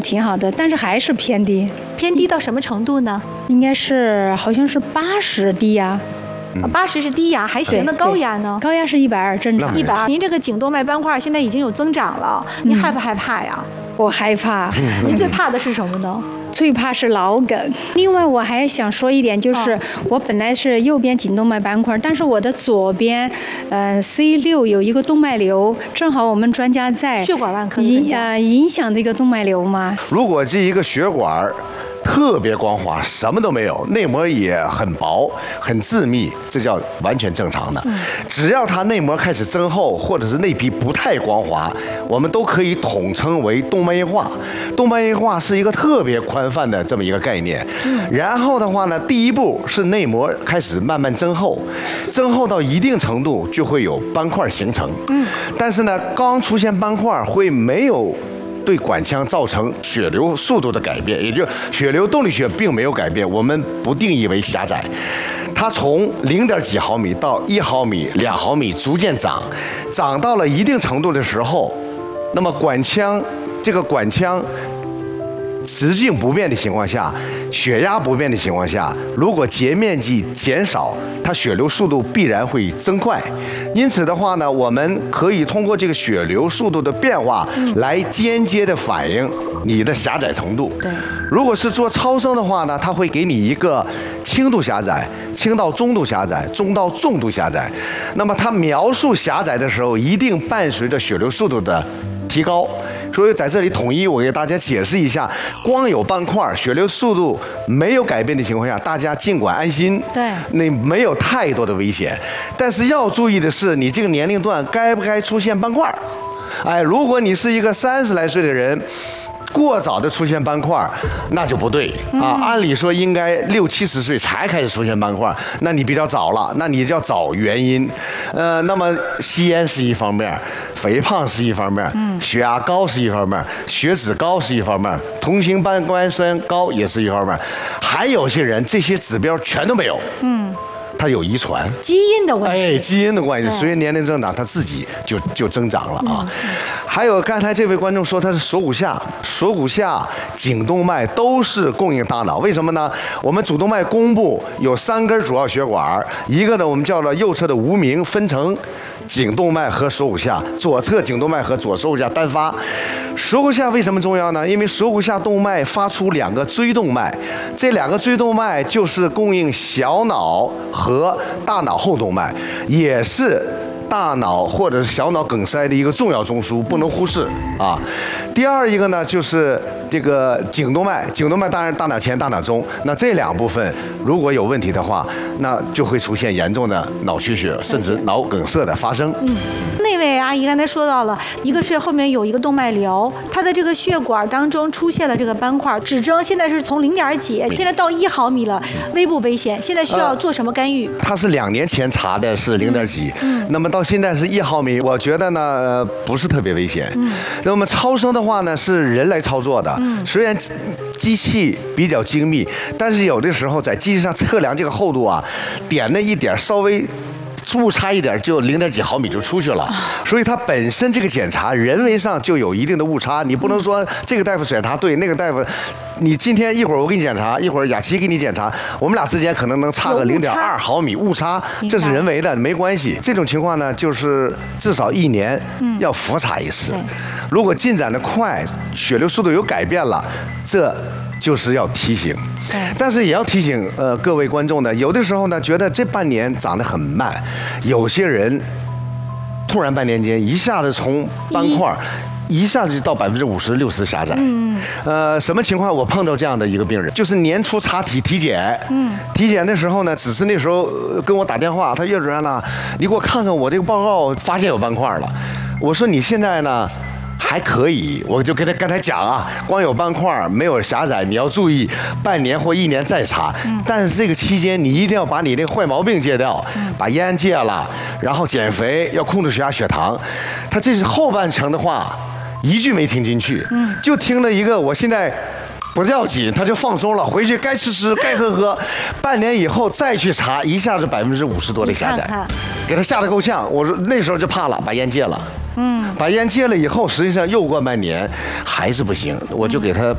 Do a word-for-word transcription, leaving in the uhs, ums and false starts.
挺好的，但是还是偏低。 偏低到什么程度呢？ 应该是好像是八十低压。 八十是低压，还行。那高压呢？ 高压是一百二，正常。 一百二。您这个颈动脉斑块现在已经有增长了，您害不害怕呀？ 我害怕。 您最怕的是什么呢？ 最怕是脑梗。另外，我还想说一点，就是我本来是右边颈动脉斑块，但是我的左边，呃 C 六有一个动脉瘤，正好我们专家在血管外科影呃影响这个动脉瘤嘛。 如果这一个血管特别光滑，什么都没有，内膜也很薄、很致密，这叫完全正常的。只要它内膜开始增厚，或者是内皮不太光滑，我们都可以统称为动脉硬化。动脉硬化是一个特别宽泛的这么一个概念。然后的话呢，第一步是内膜开始慢慢增厚，增厚到一定程度就会有斑块形成。但是呢，刚出现斑块会没有对管腔造成血流速度的改变，也就是血流动力学并没有改变，我们不定义为狭窄。它从零点几毫米到一毫米、两毫米逐渐长，长到了一定程度的时候，那么管腔这个管腔直径不变的情况下，血压不变的情况下，如果结面积减少，它血流速度必然会增快。因此的话呢，我们可以通过这个血流速度的变化来间接的反映你的狭窄程度。 对， 如果是做超声的话呢，它会给你一个轻度狭窄、轻到中度狭窄、中到重度狭窄。那么它描述狭窄的时候，一定伴随着血流速度的提高。所以在这里统一我给大家解释一下，光有斑块，血流速度没有改变的情况下，大家尽管安心， 对， 那没有太多的危险。但是要注意的是，你这个年龄段该不该出现斑块？哎，如果你是一个三十来岁的人，过早的出现斑块，那就不对啊。按理说应该六七十岁才开始出现斑块，那你比较早了，那你就要找原因。呃，那么吸烟是一方面，肥胖是一方面，血压高是一方面，血脂高是一方面，同型半胱酸高也是一方面，还有些人这些指标全都没有。嗯。它有遗传， 基因的问题。 哎，基因的关系，随着年龄增长，它自己就就增长了啊。还有刚才这位观众说他是锁骨下，锁骨下、颈动脉都是供应大脑，为什么呢？我们主动脉弓部有三根主要血管，一个呢我们叫做右侧的无名，分成颈动脉和锁骨下，左侧颈动脉和左锁骨下单发。锁骨下为什么重要呢？因为锁骨下动脉发出两个椎动脉，这两个椎动脉就是供应小脑和大脑后动脉，也是大脑或者是小脑梗塞的一个重要中枢，不能忽视啊。第二一个呢，就是这个颈动脉，颈动脉当然大脑前、大脑中，那这两部分如果有问题的话，那就会出现严重的脑缺血，甚至脑梗塞的发生。 嗯，那位阿姨刚才说到了，一个是后面有一个动脉瘤，它的这个血管当中出现了这个斑块，指征现在是从零点几，现在到一毫米了，危不危险？现在需要做什么干预？ 呃、它是两年前查的是零点几，嗯，那么到现在是一毫米，我觉得呢、呃、不是特别危险。嗯，那么超声的话呢是人来操作的，嗯，虽然机器比较精密，但是有的时候在机器上测量这个厚度啊，点那一点稍微误差一点就零点几毫米就出去了，所以它本身这个检查人为上就有一定的误差，你不能说这个大夫检查对，那个大夫，你今天一会儿我给你检查，一会儿雅琪给你检查，我们俩之间可能能差个零点二毫米误差，这是人为的，没关系。这种情况呢，就是至少一年要复查一次，如果进展的快，血流速度有改变了，这就是要提醒。但是也要提醒呃各位观众呢，有的时候呢觉得这半年长得很慢，有些人突然半年间一下子从斑块一下子就到百分之五十六十狭窄。嗯，呃，什么情况？我碰到这样的一个病人，就是年初查体体检，嗯，体检的时候呢，只是那时候跟我打电话，他岳主任呢，你给我看看我这个报告，发现有斑块了。我说你现在呢？还可以，我就跟他跟他讲啊，光有斑块没有狭窄，你要注意半年或一年再查。嗯、但是这个期间你一定要把你那个坏毛病戒掉，嗯、把烟戒了，然后减肥，要控制血压血糖。他这是后半程的话，一句没听进去，嗯、就听了一个我现在不要紧，他就放松了，回去该吃吃，该喝喝。半年以后再去查，一下子百分之五十多的狭窄，看看给他吓得够呛。我说那时候就怕了，把烟戒了。嗯，把烟戒了以后，实际上又过半年，还是不行，我就给他